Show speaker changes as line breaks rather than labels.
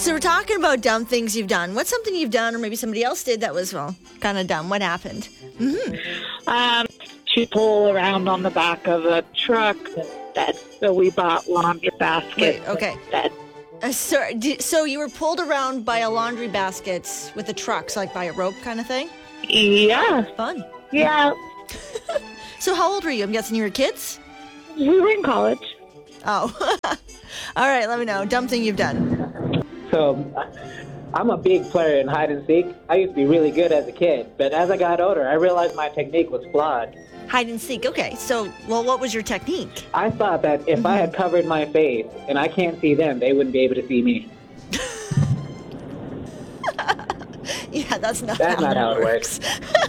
So we're talking about dumb things you've done. What's something you've done or maybe somebody else did that was, well, kind of dumb? What happened?
To pull around on the back of a truck instead. So we bought laundry baskets.
Wait, okay.
Instead.
So you were pulled around by a laundry basket with a truck, so like by a rope kind of thing?
Yeah.
Fun.
Yeah.
So how old were you? I'm guessing you were kids?
We were in college.
Oh. All right, let me know. Dumb thing you've done.
So I'm a big player in hide and seek. I used to be really good as a kid, but as I got older, I realized my technique was flawed.
Hide and seek. Okay, so, well, what was your technique?
I thought that if I had covered my face and I can't see them, they wouldn't be able to see me.
Yeah, that's not
That's
how
not how
it
it
works.